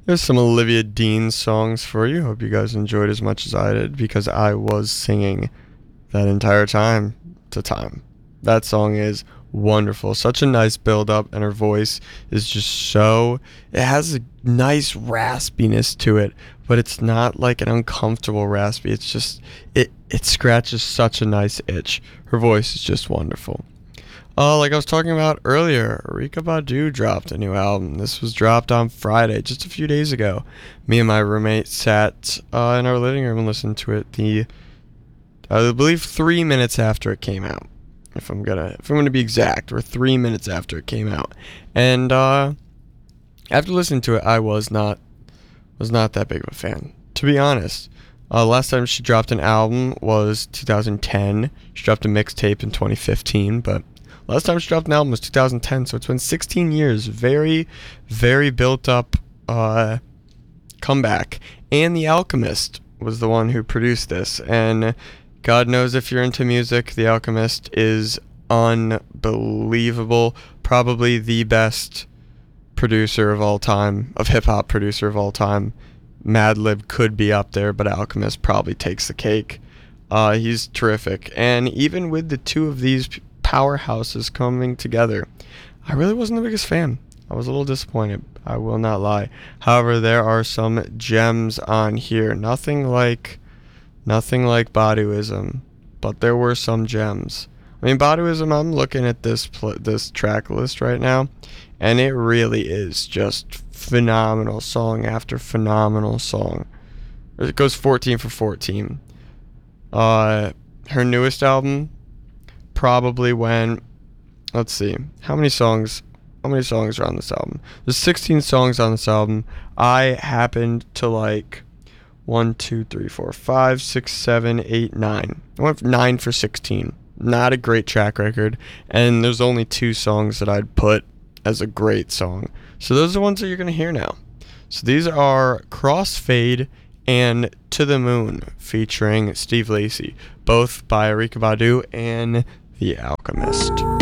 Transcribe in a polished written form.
There's some Olivia Dean songs for you. Hope you guys enjoyed as much as I did because I was singing that entire time to time. That song is wonderful. Such a nice build up, and her voice is just so. It has a nice raspiness to it, but it's not like an uncomfortable raspy. It's just. It scratches such a nice itch. Her voice is just wonderful. Like I was talking about earlier, Erykah Badu dropped a new album. This was dropped on Friday, just a few days ago. Me and my roommate sat in our living room and listened to it. I believe 3 minutes after it came out. If I'm gonna be exact, or 3 minutes after it came out. And after listening to it, I was not that big of a fan, to be honest. Last time she dropped an album was 2010. She dropped a mixtape in 2015, but last time she dropped an album was 2010, so it's been 16 years. Very, very built up comeback. And The Alchemist was the one who produced this. And God knows if you're into music, The Alchemist is unbelievable. Probably the best producer of all time, of hip-hop producer of all time. Madlib could be up there, but Alchemist probably takes the cake. He's terrific. And even with the two of these powerhouses coming together, I really wasn't the biggest fan. I was a little disappointed, I will not lie. However, there are some gems on here. Nothing like Baduizm, but there were some gems. I mean, Baduizm, I'm looking at this track list right now, and it really is just phenomenal song after phenomenal song. It goes 14 for 14. Her newest album probably went, let's see, how many songs are on this album? There's 16 songs on this album. I happened to like 1, 2, 3, 4, 5, 6, 7, 8, 9. I went 9 for 16. Not a great track record, and there's only 2 songs that I'd put as a great song. So those are the ones that you're going to hear now. So these are Crossfade and To the Moon featuring Steve Lacy, both by Erykah Badu and The Alchemist.